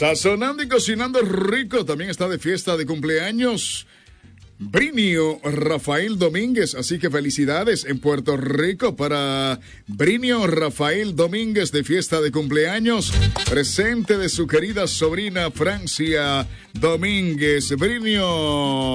Sazonando y cocinando rico, también está de fiesta de cumpleaños Brinio Rafael Domínguez, así que felicidades en Puerto Rico para Brinio Rafael Domínguez de fiesta de cumpleaños, presente de su querida sobrina Francia Domínguez. Brinio.